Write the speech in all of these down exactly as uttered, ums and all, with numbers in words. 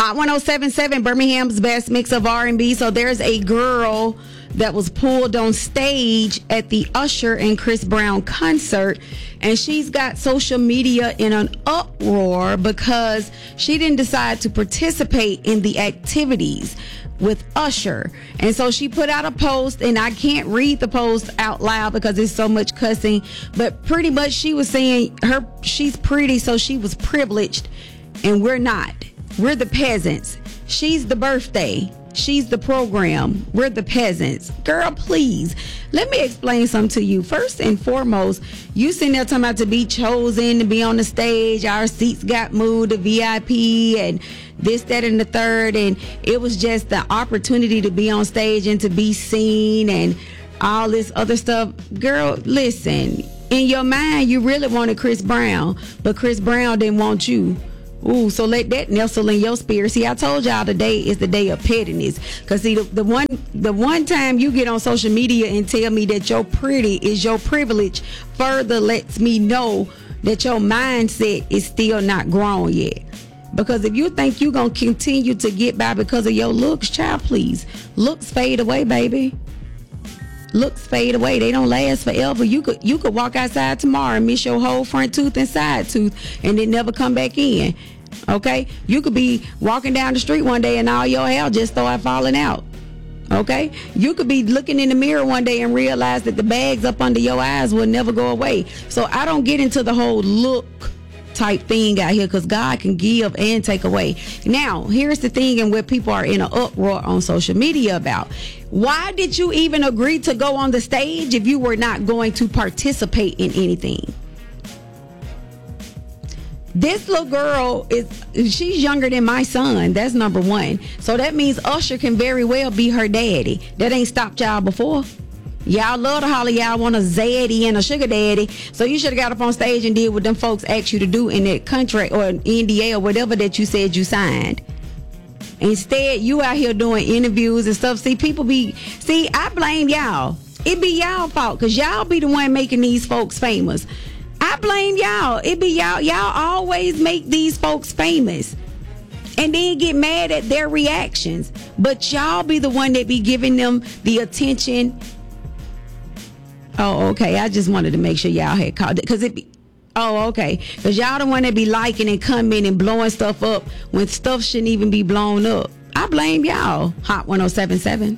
Hot one oh seven point seven, Birmingham's best mix of R and B. So there's a girl that was pulled on stage at the Usher and Chris Brown concert, and she's got social media in an uproar because she didn't decide to participate in the activities with Usher. And so she put out a post, and I can't read the post out loud because there's so much cussing, but pretty much she was saying her she's pretty, so she was privileged, and we're not. We're the peasants. She's the birthday. She's the program. We're the peasants. Girl, please. Let me explain something to you. First and foremost, you sitting there talking about to be chosen, to be on the stage. Our seats got moved to V I P and this, that, and the third. And it was just the opportunity to be on stage and to be seen and all this other stuff. Girl, listen. In your mind, you really wanted Chris Brown, but Chris Brown didn't want you. Ooh, so let that nestle in your spirit. See, I told y'all today is the day of pettiness. Because, see, the, the one the one time you get on social media and tell me that your pretty is your privilege further lets me know that your mindset is still not grown yet. Because if you think you're going to continue to get by because of your looks, child, please. Looks fade away, baby. Looks fade away. They don't last forever. You could you could walk outside tomorrow and miss your whole front tooth and side tooth and then never come back in. Okay? You could be walking down the street one day and all your hair just start falling out. Okay? You could be looking in the mirror one day and realize that the bags up under your eyes will never go away. So I don't get into the whole look type thing out here, because God can give and take away. Now, here's the thing, and where people are in an uproar on social media about. Why did you even agree to go on the stage if you were not going to participate in anything? This little girl is, she's younger than my son. That's number one. So that means Usher can very well be her daddy. That ain't stopped y'all before. Y'all love to holler y'all want a zaddy and a sugar daddy. So you should have got up on stage and did what them folks asked you to do in that contract or an N D A or whatever that you said you signed. Instead, you out here doing interviews and stuff. See, people be, see, I blame y'all. It be y'all fault, because y'all be the one making these folks famous. I blame y'all. It be y'all. Y'all always make these folks famous and then get mad at their reactions. But y'all be the one that be giving them the attention. Oh, okay. I just wanted to make sure y'all had called it, because it be, oh, okay. Because y'all the one that be liking and commenting and blowing stuff up when stuff shouldn't even be blown up. I blame y'all. Hot one oh seven point seven.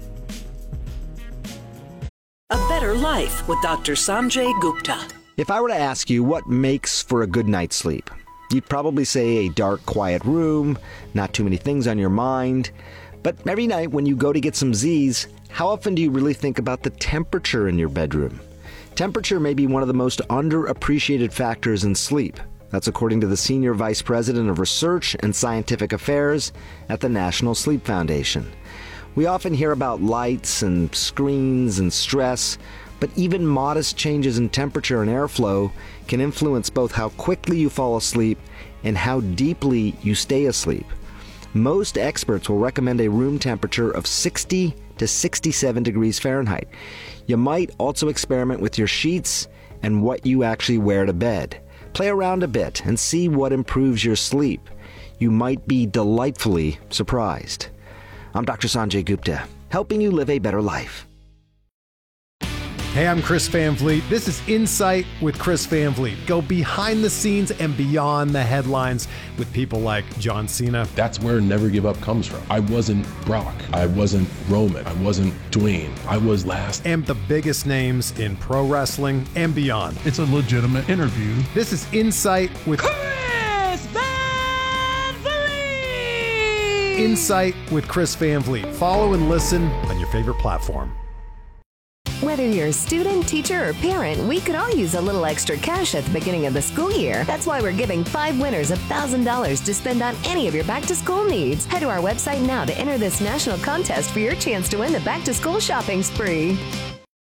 A Better Life with Doctor Sanjay Gupta. If I were to ask you what makes for a good night's sleep, you'd probably say a dark, quiet room, not too many things on your mind. But every night when you go to get some Z's, how often do you really think about the temperature in your bedroom? Temperature may be one of the most underappreciated factors in sleep. That's according to the Senior Vice President of Research and Scientific Affairs at the National Sleep Foundation. We often hear about lights and screens and stress, but even modest changes in temperature and airflow can influence both how quickly you fall asleep and how deeply you stay asleep. Most experts will recommend a room temperature of sixty to sixty-seven degrees Fahrenheit. You might also experiment with your sheets and what you actually wear to bed. Play around a bit and see what improves your sleep. You might be delightfully surprised. I'm Doctor Sanjay Gupta, helping you live a better life. Hey, I'm Chris Van Vliet. This is Insight with Chris Van Vliet. Go behind the scenes and beyond the headlines with people like John Cena. That's where Never Give Up comes from. I wasn't Brock. I wasn't Roman. I wasn't Dwayne. I was last. And the biggest names in pro wrestling and beyond. It's a legitimate interview. This is Insight with Chris Van Vliet. Insight with Chris Van Vliet. Follow and listen on your favorite platform. Whether you're a student, teacher, or parent, we could all use a little extra cash at the beginning of the school year. That's why we're giving five winners one thousand dollars to spend on any of your back-to-school needs. Head to our website now to enter this national contest for your chance to win the back-to-school shopping spree.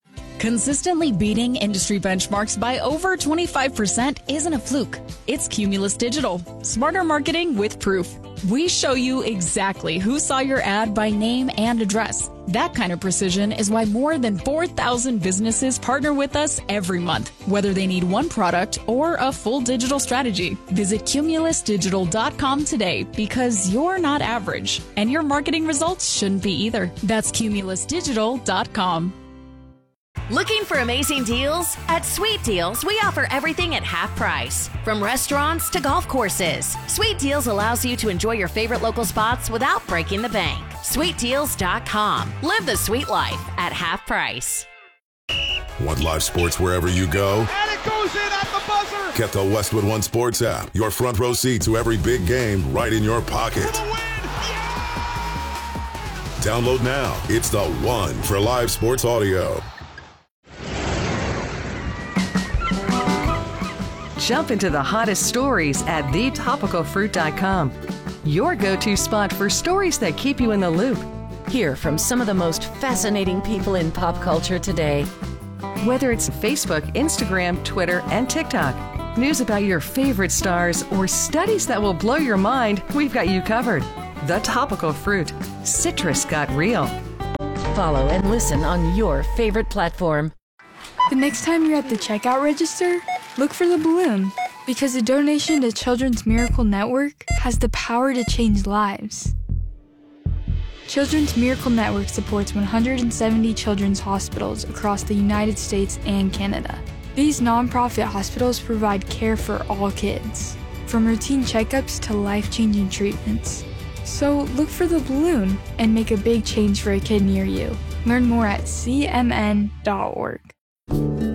Consistently beating industry benchmarks by over twenty-five percent isn't a fluke. It's Cumulus Digital. Smarter marketing with proof. We show you exactly who saw your ad by name and address. That kind of precision is why more than four thousand businesses partner with us every month, whether they need one product or a full digital strategy. Visit cumulus digital dot com today because you're not average, and your marketing results shouldn't be either. That's cumulus digital dot com. Looking for amazing deals? At Sweet Deals, we offer everything at half price. From restaurants to golf courses, Sweet Deals allows you to enjoy your favorite local spots without breaking the bank. sweet deals dot com. Live the sweet life at half price. Want live sports wherever you go? And it goes in at the buzzer! Get the Westwood One Sports app. Your front row seat to every big game right in your pocket. For the win! Yeah! Download now. It's the one for live sports audio. Jump into the hottest stories at the topical fruit dot com. Your go-to spot for stories that keep you in the loop. Hear from some of the most fascinating people in pop culture today. Whether it's Facebook, Instagram, Twitter, and TikTok, news about your favorite stars, or studies that will blow your mind, we've got you covered. The Topical Fruit. Citrus got real. Follow and listen on your favorite platform. The next time you're at the checkout register, look for the balloon, because a donation to Children's Miracle Network has the power to change lives. Children's Miracle Network supports one hundred seventy children's hospitals across the United States and Canada. These nonprofit hospitals provide care for all kids, from routine checkups to life-changing treatments. So look for the balloon and make a big change for a kid near you. Learn more at c m n dot org.